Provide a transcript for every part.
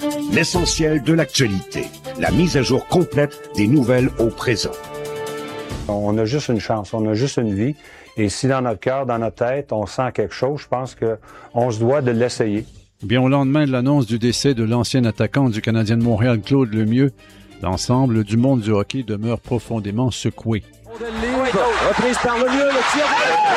L'essentiel de l'actualité. La mise à jour complète des nouvelles au présent. On a juste une chance, on a juste une vie. Et si dans notre cœur, dans notre tête, on sent quelque chose, je pense qu'on se doit de l'essayer. Bien, au lendemain de l'annonce du décès de l'ancien attaquant du Canadien de Montréal, Claude Lemieux, l'ensemble du monde du hockey demeure profondément secoué. Reprise par Lemieux, le tir.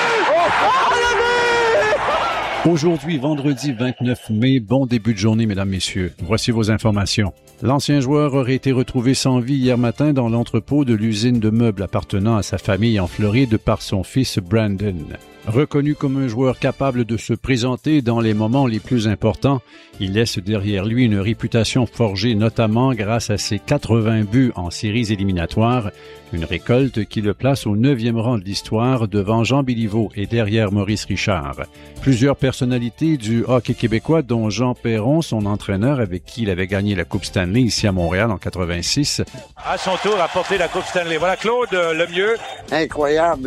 Aujourd'hui, vendredi 29 mai, bon début de journée, mesdames, messieurs. Voici vos informations. L'ancien joueur aurait été retrouvé sans vie hier matin dans l'entrepôt de l'usine de meubles appartenant à sa famille en Floride par son fils Brandon. Reconnu comme un joueur capable de se présenter dans les moments les plus importants, il laisse derrière lui une réputation forgée notamment grâce à ses 80 buts en séries éliminatoires, une récolte qui le place au 9e rang de l'histoire devant Jean Béliveau et derrière Maurice Richard. Plusieurs personnalités du hockey québécois, dont Jean Perron, son entraîneur avec qui il avait gagné la Coupe Stanley ici à Montréal en 86. À son tour, a porté la Coupe Stanley. Voilà Claude Lemieux. Incroyable,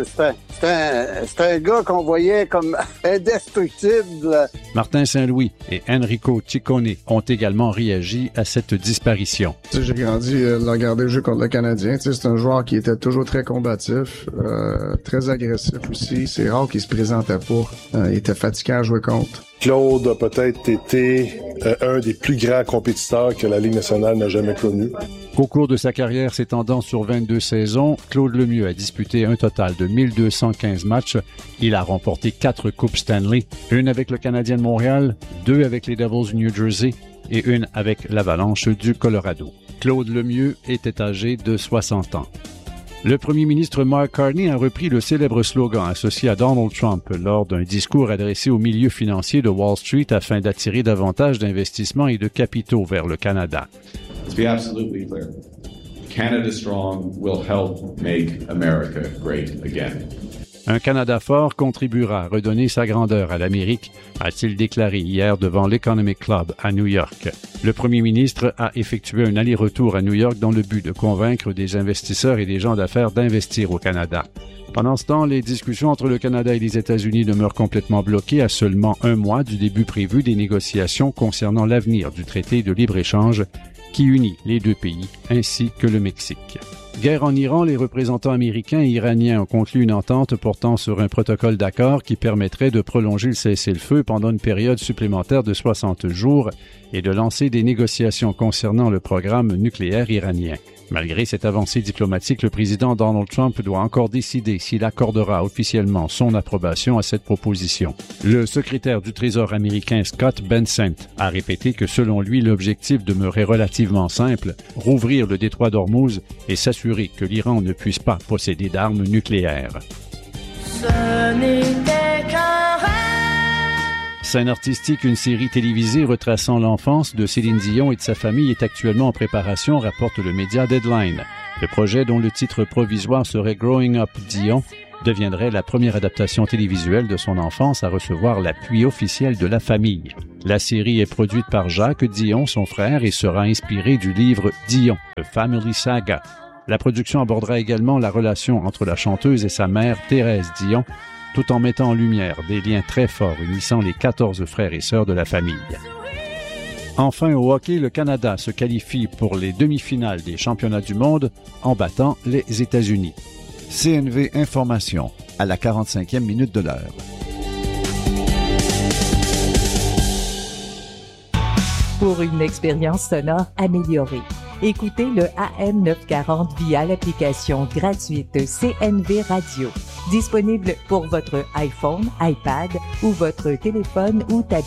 c'est un gars qu'on voyait comme indestructible. Martin Saint-Louis et Enrico Ciccone ont également réagi à cette disparition. J'ai grandi de regarder le jeu contre le Canadien. C'est un joueur qui était toujours très combatif, très agressif aussi. C'est rare qu'il se présentait pas. Il était fatiguant à jouer contre. Claude a peut-être été un des plus grands compétiteurs que la Ligue nationale n'a jamais connu. Au cours de sa carrière s'étendant sur 22 saisons, Claude Lemieux a disputé un total de 1215 matchs. Il a remporté 4 Coupes Stanley, une avec le Canadien de Montréal, 2 avec les Devils du New Jersey et une avec l'Avalanche du Colorado. Claude Lemieux était âgé de 60 ans. Le premier ministre Mark Carney a repris le célèbre slogan associé à Donald Trump lors d'un discours adressé au milieu financier de Wall Street afin d'attirer davantage d'investissements et de capitaux vers le Canada. To be absolutely clear, Canada Strong will help make America great again. Un Canada fort contribuera à redonner sa grandeur à l'Amérique, a-t-il déclaré hier devant l'Economic Club à New York. Le premier ministre a effectué un aller-retour à New York dans le but de convaincre des investisseurs et des gens d'affaires d'investir au Canada. Pendant ce temps, les discussions entre le Canada et les États-Unis demeurent complètement bloquées à seulement un mois du début prévu des négociations concernant l'avenir du traité de libre-échange qui unit les deux pays, ainsi que le Mexique. Guerre en Iran, les représentants américains et iraniens ont conclu une entente portant sur un protocole d'accord qui permettrait de prolonger le cessez-le-feu pendant une période supplémentaire de 60 jours et de lancer des négociations concernant le programme nucléaire iranien. Malgré cette avancée diplomatique, le président Donald Trump doit encore décider s'il accordera officiellement son approbation à cette proposition. Le secrétaire du Trésor américain Scott Bessent a répété que selon lui, l'objectif demeurait relativement simple, rouvrir le détroit d'Ormuz et s'assurer que l'Iran ne puisse pas posséder d'armes nucléaires. Ce n'était qu'un rêve. Scène artistique, une série télévisée retraçant l'enfance de Céline Dion et de sa famille est actuellement en préparation, rapporte le média Deadline. Le projet, dont le titre provisoire serait Growing Up Dion, deviendrait la première adaptation télévisuelle de son enfance à recevoir l'appui officiel de la famille. La série est produite par Jacques Dion, son frère, et sera inspirée du livre Dion, The Family Saga. La production abordera également la relation entre la chanteuse et sa mère, Thérèse Dion, tout en mettant en lumière des liens très forts unissant les 14 frères et sœurs de la famille. Enfin, au hockey, le Canada se qualifie pour les demi-finales des championnats du monde en battant les États-Unis. CNV Information, à la 45e minute de l'heure. Pour une expérience sonore améliorée, écoutez le AM 940 via l'application gratuite CNV Radio. Disponible pour votre iPhone, iPad ou votre téléphone ou tablette.